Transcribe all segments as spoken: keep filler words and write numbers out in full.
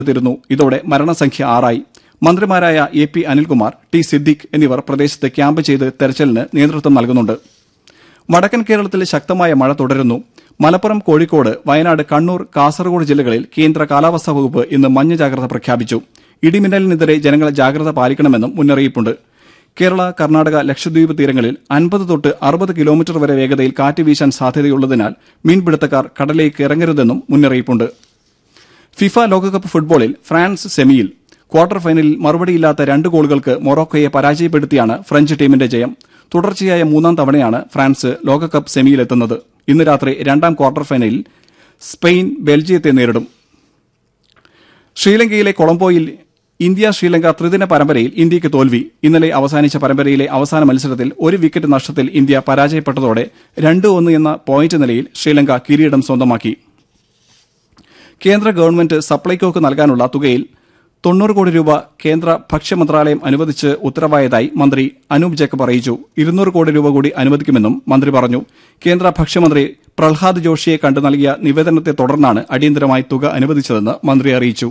ത്തിരുന്നു. ഇതോടെ മരണസംഖ്യ ആറായി. മന്ത്രിമാരായ A P Anilkumar, T Siddique എന്നിവർ പ്രദേശത്ത് ക്യാമ്പ് ചെയ്ത് തെരച്ചിലിന് നേതൃത്വം നൽകുന്നുണ്ട്. വടക്കൻ കേരളത്തിൽ ശക്തമായ മഴ തുടരുന്നു. മലപ്പുറം, കോഴിക്കോട്, വയനാട്, കണ്ണൂർ, കാസർഗോഡ് ജില്ലകളിൽ കേന്ദ്ര കാലാവസ്ഥാ വകുപ്പ് ഇന്ന് മഞ്ഞ ജാഗ്രത പ്രഖ്യാപിച്ചു. ഇടിമിന്നലിനെതിരെ ജനങ്ങൾ ജാഗ്രത പാലിക്കണമെന്നും മുന്നറിയിപ്പുണ്ട്. കേരള, കർണാടക, ലക്ഷദ്വീപ് തീരങ്ങളിൽ അൻപത് തൊട്ട് അറുപത് കിലോമീറ്റർ വരെ വേഗതയിൽ കാറ്റ് വീശാൻ സാധ്യതയുള്ളതിനാൽ മീൻപിടുത്തക്കാർ കടലിലേക്ക് ഇറങ്ങരുതെന്നും മുന്നറിയിപ്പുണ്ട്. ഫിഫ ലോകകപ്പ് ഫുട്ബോളിൽ ഫ്രാൻസ് സെമിയിൽ. ക്വാർട്ടർ ഫൈനലിൽ മറുപടിയില്ലാത്ത രണ്ട് ഗോളുകൾക്ക് മൊറോക്കോയെ പരാജയപ്പെടുത്തിയാണ് ഫ്രഞ്ച് ടീമിന്റെ ജയം. തുടർച്ചയായ മൂന്നാം തവണയാണ് ഫ്രാൻസ് ലോകകപ്പ് സെമിയിലെത്തുന്നത്. ഇന്ന് രാത്രി രണ്ടാം ക്വാർട്ടർ ഫൈനലിൽ സ്പെയിൻ ബെൽജിയത്തെ നേരിടും. ശ്രീലങ്കയിലെ കൊളംബോയിൽ ഇന്ത്യ ശ്രീലങ്ക ത്രിദിന പരമ്പരയിൽ ഇന്ത്യയ്ക്ക് തോൽവി. ഇന്നലെ അവസാനിച്ച പരമ്പരയിലെ അവസാന മത്സരത്തിൽ ഒരു വിക്കറ്റ് നഷ്ടത്തിൽ ഇന്ത്യ പരാജയപ്പെട്ടതോടെ രണ്ട് ഒന്ന് എന്ന പോയിന്റ് നിലയിൽ ശ്രീലങ്ക കിരീടം സ്വന്തമാക്കി. കേന്ദ്ര ഗവൺമെന്റ് സപ്ലൈകോക്ക് നൽകാനുള്ള തുകയിൽ തൊണ്ണൂറ് കോടി രൂപ കേന്ദ്ര ഭക്ഷ്യമന്ത്രാലയം അനുവദിച്ച് ഉത്തരവായതായി മന്ത്രി അനൂപ് ജേക്കബ് അറിയിച്ചു. ഇരുന്നൂറ് കോടി രൂപ കൂടി അനുവദിക്കുമെന്നും മന്ത്രി പറഞ്ഞു. കേന്ദ്ര ഭക്ഷ്യമന്ത്രി പ്രഹ്ലാദ് ജോഷിയെ കണ്ടു നൽകിയ നിവേദനത്തെ തുടർന്നാണ് അടിയന്തരമായി തുക അനുവദിച്ചതെന്ന് മന്ത്രി അറിയിച്ചു.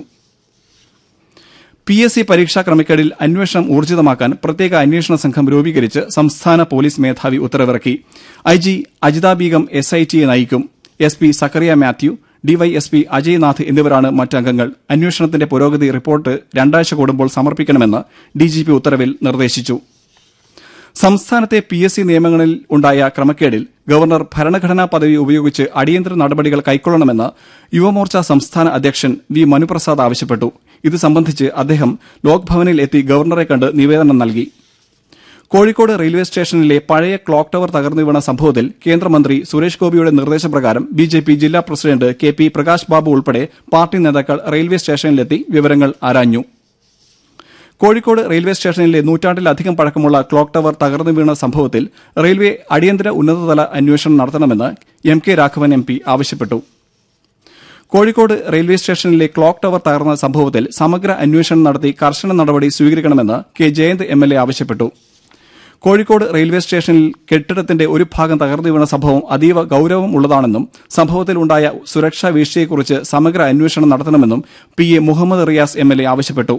പി എസ് സി പരീക്ഷാ ക്രമക്കേടിൽ അന്വേഷണം ഊർജിതമാക്കാൻ പ്രത്യേക അന്വേഷണ സംഘം രൂപീകരിച്ച് സംസ്ഥാന പോലീസ് മേധാവി ഉത്തരവിറക്കി. I G Ajitha Begum S I ടിയെ നയിക്കും. S P Zacharia Mathew, DYSP Ajay Nath എന്നിവരാണ് മറ്റംഗങ്ങൾ. അന്വേഷണത്തിന്റെ പുരോഗതി റിപ്പോർട്ട് രണ്ടാഴ്ച കൂടുമ്പോൾ സമർപ്പിക്കണമെന്ന് ഡിജിപി ഉത്തരവിൽ നിർദ്ദേശിച്ചു. സംസ്ഥാനത്തെ പി എസ് സി നിയമനങ്ങളിൽ ഉണ്ടായ ക്രമക്കേടിൽ ഗവർണർ ഭരണഘടനാ പദവി ഉപയോഗിച്ച് അടിയന്തര നടപടികൾ കൈക്കൊള്ളണമെന്ന് യുവമോർച്ച സംസ്ഥാന അധ്യക്ഷൻ വി മനുപ്രസാദ് ആവശ്യപ്പെട്ടു. ഇത് സംബന്ധിച്ച് അദ്ദേഹം ലോക്ഭവനിൽ എത്തി ഗവർണറെ കണ്ട് നിവേദനം നൽകി. കോഴിക്കോട് റെയിൽവേ സ്റ്റേഷനിലെ പഴയ ക്ലോക്ക് ടവർ തകർന്നു വീണ സംഭവത്തിൽ കേന്ദ്രമന്ത്രി സുരേഷ് ഗോപിയുടെ നിർദ്ദേശപ്രകാരം ബി ജെ പി ജില്ലാ president K P Prakash Babu ഉൾപ്പെടെ പാർട്ടി നേതാക്കൾ റെയിൽവേ സ്റ്റേഷനിലെത്തി വിവരങ്ങൾ ആരാഞ്ഞു. കോഴിക്കോട് റെയിൽവേ സ്റ്റേഷനിലെ നൂറ്റാണ്ടിലധികം പഴക്കമുള്ള ക്ലോക്ക് ടവർ തകർന്നു വീണ സംഭവത്തിൽ റെയിൽവേ അടിയന്തര ഉന്നതതല അന്വേഷണം നടത്തണമെന്ന് M K Raghavan M P ആവശ്യപ്പെട്ടു. കോഴിക്കോട് റെയിൽവേ സ്റ്റേഷനിലെ ക്ലോക്ക് ടവർ തകർന്ന സംഭവത്തിൽ സമഗ്ര അന്വേഷണം നടത്തി കർശന നടപടി സ്വീകരിക്കണമെന്ന് K Jayant M L A ആവശ്യപ്പെട്ടു. കോഴിക്കോട് റെയിൽവേ സ്റ്റേഷനിൽ കെട്ടിടത്തിന്റെ ഒരു ഭാഗം തകർന്നു വീണ സംഭവം അതീവ ഗൌരവമുള്ളതാണെന്നും സംഭവത്തിലുണ്ടായ സുരക്ഷാ വീഴ്ചയെക്കുറിച്ച് സമഗ്ര അന്വേഷണം നടത്തണമെന്നും P A Muhammad Riyas M L A ആവശ്യപ്പെട്ടു.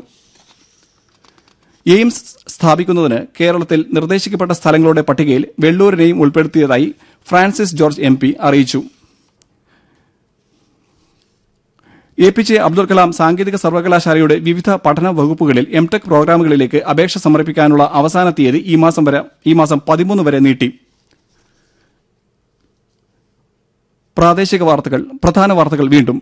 എയിംസ് സ്ഥാപിക്കുന്നതിന് കേരളത്തിൽ നിർദ്ദേശിക്കപ്പെട്ട സ്ഥലങ്ങളുടെ പട്ടികയിൽ വെള്ളൂരിനെയും ഉൾപ്പെടുത്തിയതായി ഫ്രാൻസിസ് ജോർജ് എം പി അറിയിച്ചു. A P J Abdul Kalam സാങ്കേതിക സർവകലാശാലയുടെ വിവിധ പഠന വകുപ്പുകളിൽ എം ടെക് പ്രോഗ്രാമുകളിലേക്ക് അപേക്ഷ സമർപ്പിക്കാനുള്ള അവസാന തീയതി ഈ മാസം വരെ ഈ മാസം പതിമൂന്ന് വരെ നീട്ടി. പ്രാദേശിക വാർത്തകൾ പ്രധാന വാർത്തകൾ വീണ്ടും.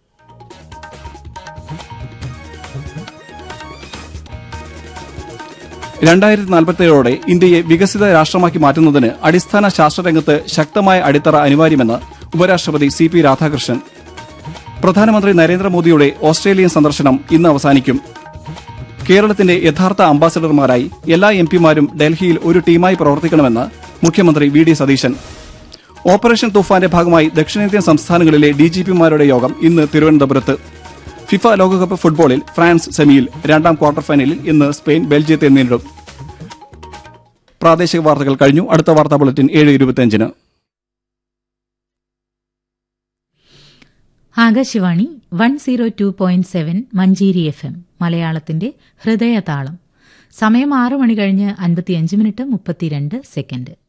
രണ്ടായിരത്തി നാൽപ്പത്തിയേഴോടെ ഇന്ത്യയെ വികസിത രാഷ്ട്രമാക്കി മാറ്റുന്നതിന് അടിസ്ഥാന ശാസ്ത്രരംഗത്ത് ശക്തമായ അടിത്തറ അനിവാര്യമെന്ന് ഉപരാഷ്ട്രപതി സി പി രാധാകൃഷ്ണൻ. പ്രധാനമന്ത്രി നരേന്ദ്രമോദിയുടെ ഓസ്ട്രേലിയൻ സന്ദർശനം ഇന്ന് അവസാനിക്കും. കേരളത്തിന്റെ യഥാർത്ഥ അംബാസഡർമാരായി എല്ലാ എം പിമാരും ഡൽഹിയിൽ ഒരു ടീമായി പ്രവർത്തിക്കണമെന്ന് മുഖ്യമന്ത്രി വി ഡി സതീശൻ. ഓപ്പറേഷൻ തുഫാന്റെ ഭാഗമായി ദക്ഷിണേന്ത്യൻ സംസ്ഥാനങ്ങളിലെ ഡിജിപിമാരുടെ യോഗം ഇന്ന് തിരുവനന്തപുരത്ത്. ഫിഫ ലോകകപ്പ് ഫുട്ബോളിൽ ഫ്രാൻസ് സെമിയിൽ. രണ്ടാം ക്വാർട്ടർ ഫൈനലിൽ ഇന്ന് സ്പെയിൻ ബെൽജിയത്തെ നേരിടും. പ്രാദേശിക വാർത്തകൾ കഴിഞ്ഞു. അടുത്ത വാർത്താ ബുള്ളറ്റിൻ ഏഴ് ഇരുപത്തിയഞ്ചിന്. Akashvani one zero two point seven Manjeri F M മലയാളത്തിന്റെ ഹൃദയതാളം. സമയം ആറ് മണി കഴിഞ്ഞ് അൻപത്തിയഞ്ച് മിനിറ്റ് മുപ്പത്തിരണ്ട് സെക്കൻഡ്.